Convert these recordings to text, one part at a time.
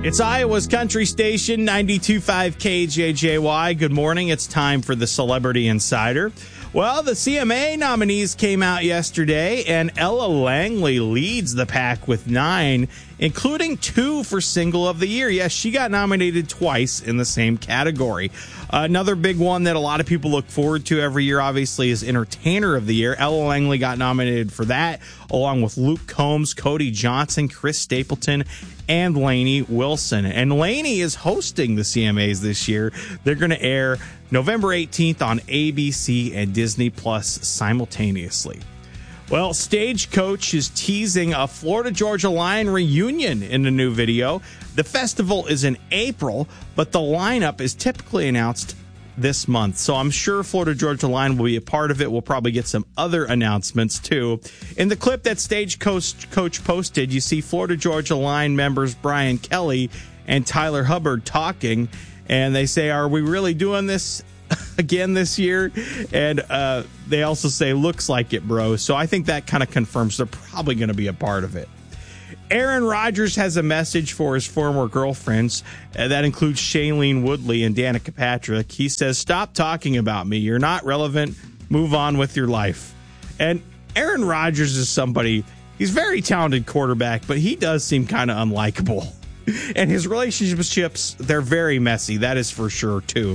It's Iowa's country station, 92.5 KJJY. Good morning. It's time for the Celebrity Insider. Well, the CMA nominees came out yesterday, and Ella Langley leads the pack with 9, including 2 for Single of the Year. Yes, she got nominated twice in the same category. Another big one that a lot of people look forward to every year, obviously, is Entertainer of the Year. Ella Langley got nominated for that, along with Luke Combs, Cody Johnson, Chris Stapleton, and Lainey Wilson. And Lainey is hosting the CMAs this year. They're going to air November 18th on ABC and Disney Plus simultaneously. Well, Stagecoach is teasing a Florida-Georgia Line reunion in a new video. The festival is in April, but the lineup is typically announced this month. So I'm sure Florida-Georgia Line will be a part of it. We'll probably get some other announcements, too. In the clip that Stagecoach posted, you see Florida-Georgia Line members Brian Kelly and Tyler Hubbard talking, and they say, "Are we really doing this again this year?" And they also say, "Looks like it, bro." So I think that kind of confirms they're probably going to be a part of it. Aaron Rodgers has a message for his former girlfriends. That includes Shailene Woodley and Danica Patrick. He says, "Stop talking about me. You're not relevant. Move on with your life." And Aaron Rodgers is somebody, he's a very talented quarterback, but he does seem kind of unlikable. And his relationships, they're very messy. That is for sure, too.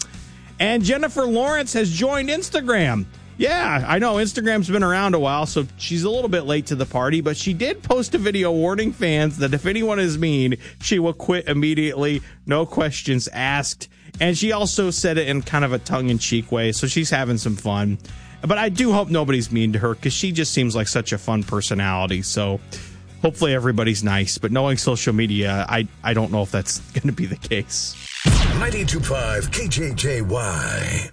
And Jennifer Lawrence has joined Instagram. Yeah, I know Instagram's been around a while, so she's a little bit late to the party, but she did post a video warning fans that if anyone is mean, she will quit immediately, no questions asked. And she also said it in kind of a tongue-in-cheek way, so she's having some fun. But I do hope nobody's mean to her, because she just seems like such a fun personality, so hopefully everybody's nice. But knowing social media, I don't know if that's going to be the case. 92.5 KJJY.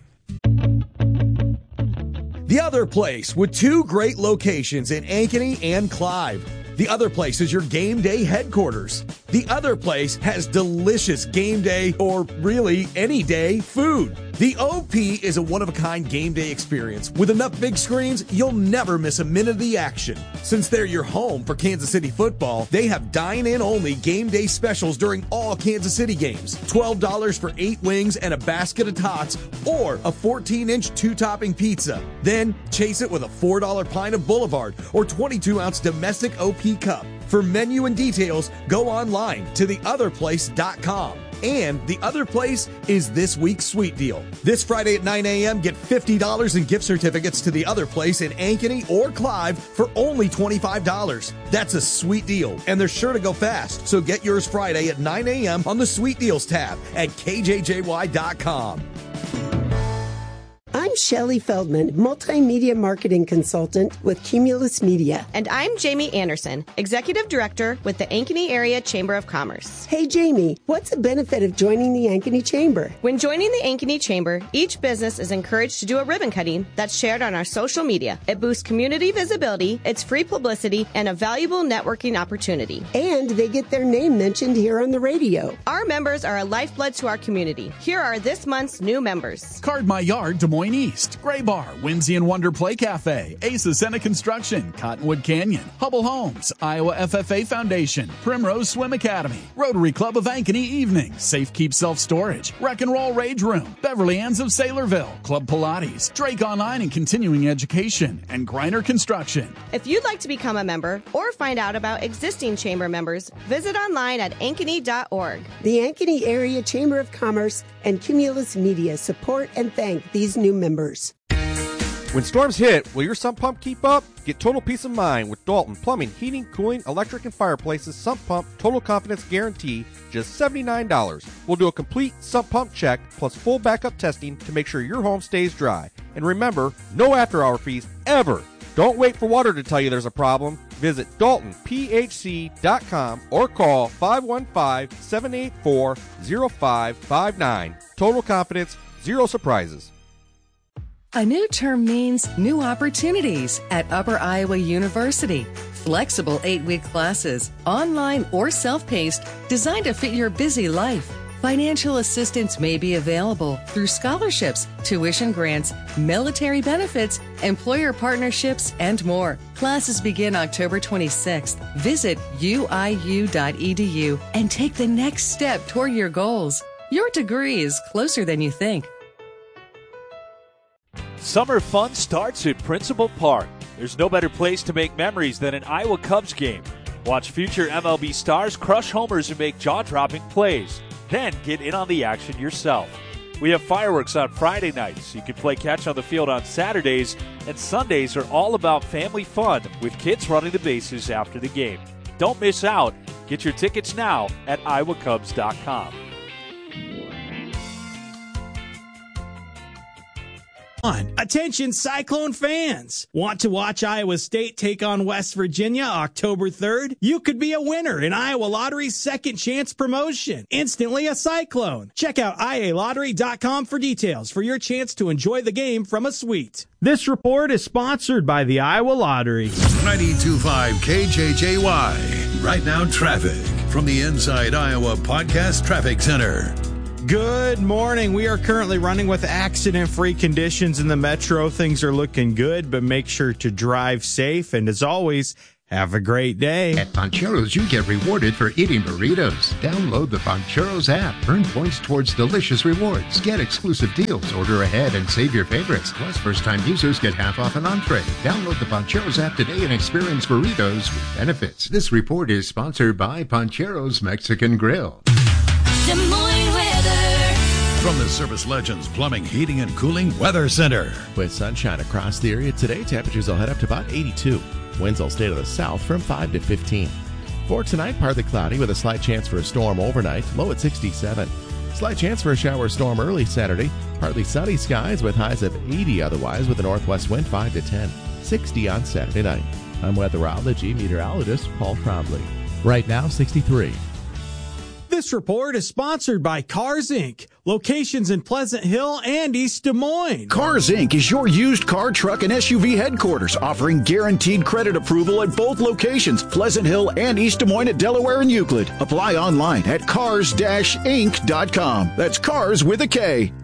The Other Place, with 2 great locations in Ankeny and Clive. The Other Place is your game day headquarters. The Other Place has delicious game day, or really any day, food. The OP is a one-of-a-kind game day experience. With enough big screens, you'll never miss a minute of the action. Since they're your home for Kansas City football, they have dine-in-only game day specials during all Kansas City games. $12 for 8 wings and a basket of tots, or a 14-inch 2-topping pizza. Then chase it with a $4 pint of Boulevard or 22-ounce domestic OP cup. For menu and details, go online to theotherplace.com. And The Other Place is this week's sweet deal. This Friday at 9 a.m., get $50 in gift certificates to The Other Place in Ankeny or Clive for only $25. That's a sweet deal, and they're sure to go fast. So get yours Friday at 9 a.m. on the Sweet Deals tab at KJJY.com. I'm Shelley Feldman, multimedia marketing consultant with Cumulus Media. And I'm Jamie Anderson, executive director with the Ankeny Area Chamber of Commerce. Hey, Jamie, what's the benefit of joining the Ankeny Chamber? When joining the Ankeny Chamber, each business is encouraged to do a ribbon cutting that's shared on our social media. It boosts community visibility, it's free publicity, and a valuable networking opportunity. And they get their name mentioned here on the radio. Our members are a lifeblood to our community. Here are this month's new members. Card My Yard, Des Moines East, Gray Bar, Whimsy and Wonder Play Cafe, Ace Ascena Construction, Cottonwood Canyon, Hubble Homes, Iowa FFA Foundation, Primrose Swim Academy, Rotary Club of Ankeny Evening, Safe Keep Self Storage, Wreck and Roll Rage Room, Beverly Ann's of Saylorville, Club Pilates, Drake Online and Continuing Education, and Griner Construction. If you'd like to become a member or find out about existing chamber members, visit online at ankeny.org. The Ankeny Area Chamber of Commerce and Cumulus Media support and thank these new members. When storms hit, will your sump pump keep up? Get total peace of mind with Dalton Plumbing, Heating, Cooling, Electric, and Fireplaces Sump Pump Total Confidence Guarantee, just $79. We'll do a complete sump pump check plus full backup testing to make sure your home stays dry. And remember, no after-hour fees ever. Don't wait for water to tell you there's a problem. Visit DaltonPHC.com or call 515-784-0559. Total confidence, zero surprises. A new term means new opportunities at Upper Iowa University. Flexible 8-week classes, online or self-paced, designed to fit your busy life. Financial assistance may be available through scholarships, tuition grants, military benefits, employer partnerships, and more. Classes begin October 26th. Visit uiu.edu and take the next step toward your goals. Your degree is closer than you think. Summer fun starts at Principal Park. There's no better place to make memories than an Iowa Cubs game. Watch future MLB stars crush homers and make jaw-dropping plays. Then get in on the action yourself. We have fireworks on Friday nights. You can play catch on the field on Saturdays, and Sundays are all about family fun with kids running the bases after the game. Don't miss out. Get your tickets now at iowacubs.com. Attention Cyclone fans! Want to watch Iowa State take on West Virginia October 3rd? You could be a winner in Iowa Lottery's second chance promotion. Instantly a Cyclone. Check out ialottery.com for details for your chance to enjoy the game from a suite. This report is sponsored by the Iowa Lottery. 92.5 KJJY. Right now, traffic from the Inside Iowa Podcast Traffic Center. Good morning. We are currently running with accident-free conditions in the metro. Things are looking good, but make sure to drive safe. And as always, have a great day. At Pancheros, you get rewarded for eating burritos. Download the Pancheros app. Earn points towards delicious rewards. Get exclusive deals. Order ahead and save your favorites. Plus, first-time users get half off an entree. Download the Pancheros app today and experience burritos with benefits. This report is sponsored by Pancheros Mexican Grill. Des Moines weather. From the Service Legends Plumbing, Heating, and Cooling Weather Center. With sunshine across the area today, temperatures will head up to about 82. Winds will stay to the south from 5 to 15. For tonight, partly cloudy with a slight chance for a storm overnight, low at 67. Slight chance for a shower storm early Saturday. Partly sunny skies with highs of 80 otherwise with a northwest wind 5 to 10. 60 on Saturday night. I'm weatherology meteorologist Paul Trombley. Right now, 63. This report is sponsored by Cars Inc., locations in Pleasant Hill and East Des Moines. Cars Inc. is your used car, truck, and SUV headquarters, offering guaranteed credit approval at both locations, Pleasant Hill and East Des Moines at Delaware and Euclid. Apply online at cars-inc.com. That's cars with a K.